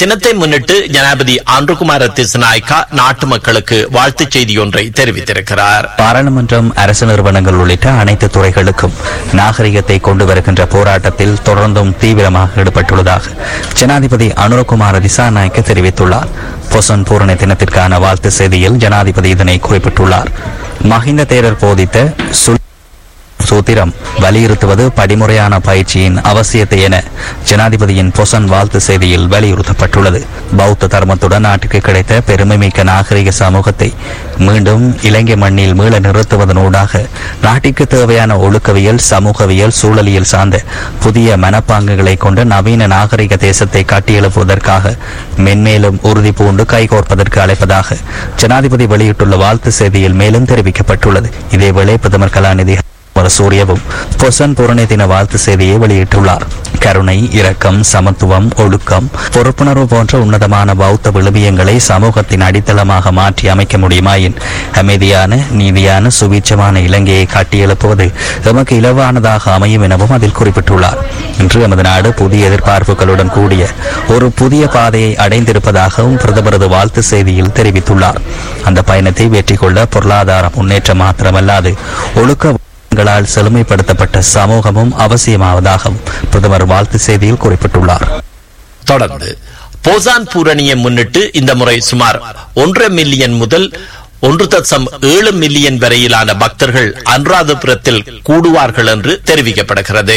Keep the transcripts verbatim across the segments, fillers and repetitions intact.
தினத்தை முன்னிட்டு ஜனாதிபதி ஆண்ட்ருகுமார திசாநாயக்கா நாட்டு மக்களுக்கு வாழ்த்துச் செய்தி ஒன்றை தெரிவித்திருக்கிறார். பாராளுமன்றம், அரசு நிறுவனங்கள் உள்ளிட்ட அனைத்து துறைகளுக்கும் நாகரிகத்தை கொண்டு வருகின்ற போராட்டத்தில் தொடர்ந்தும் தீவிரமாக ஈடுபட்டுள்ளதாக ஜனாதிபதி அனுரகுமார திசாநாயக்க தெரிவித்துள்ளார். பொசன் பூரண தினத்திற்கான வாழ்த்து செய்தியில் ஜனாதிபதி இதனை குறிப்பிட்டுள்ளார். மஹிந்த தேரர் போதித்த சூத்திரம் வலியுறுத்துவது படிமுறையான பயிற்சியின் அவசியத்தை என ஜனாதிபதியின் பொசன் வாழ்த்து செய்தியில் வலியுறுத்தப்பட்டுள்ளது. பௌத்த தர்மத்துடன் நாட்டுக்கு கிடைத்த பெருமைமிக்க நாகரிக சமூகத்தை மீண்டும் இலங்கை மண்ணில் மீள நிறுத்துவதனூடாக நாட்டிற்கு தேவையான ஒழுக்கவியல், சமூகவியல், சூழலியல் சார்ந்த புதிய மனப்பாங்குகளை கொண்ட நவீன நாகரிக தேசத்தை கட்டியெழுப்புவதற்காக மென்மேலும் உறுதி பூண்டு கைகோர்ப்பதற்கு அழைப்பதாக ஜனாதிபதி வெளியிட்டுள்ள வாழ்த்து செய்தியில் மேலும் தெரிவிக்கப்பட்டுள்ளது. இதேவேளை பிரதமர் கலாநிதி சூரியவும் பொசன் பூரண தின வாழ்த்து செய்தியை வெளியிட்டுள்ளார். கருணை, இரக்கம், சமத்துவம், ஒழுக்கம், பொறுப்புணர்வு போன்ற உன்னதமான பௌத்த விழுமியங்களை சமூகத்தின் அடித்தளமாக மாற்றி அமைக்க முடியுமாயின் அமைதியான, நீதியான, சுவீட்சமான இலங்கையை கட்டியெழுப்புவது எமக்கு இலவானதாக அமையும் எனவும் அதில் குறிப்பிட்டுள்ளார். இன்று எமது நாடு புதிய எதிர்பார்ப்புகளுடன் கூடிய ஒரு புதிய பாதையை அடைந்திருப்பதாகவும் பிரதமரது வாழ்த்து செய்தியில் தெரிவித்துள்ளார். அந்த பயணத்தை வெற்றி கொள்ள பொருளாதார முன்னேற்றம் மாத்திரமல்லாது ஒழுக்க ால் செழுமைப்படுத்தப்பட்ட சமூகமும் அவசியமாவதாகவும் பிரதமர் வாழ்த்து செய்தியில் குறிப்பிட்டுள்ளார். தொடர்ந்து போசான் பூரணியை முன்னிட்டு இந்த முறை சுமார் ஒன்றரை மில்லியன் முதல் ஒன்று தசம் ஏழு மில்லியன் வரையிலான பக்தர்கள் அனுராதபுரத்தில் கூடுவார்கள் என்று தெரிவிக்கப்படுகிறது.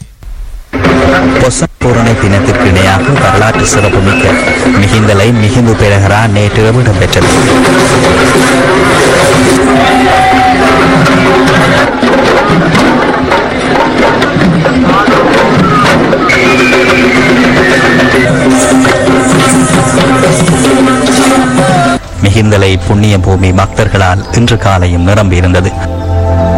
பொசன் பூரண தினத்திற்கு இணையாக வரலாற்று சிறப்புமிக்க மிகிந்தலை மிகுந்து பெருகரா நேற்றிரவு இடம்பெற்றது. மிகிந்தலை புண்ணிய பூமி பக்தர்களால் இன்று காலையும் நிரம்பியிருந்தது.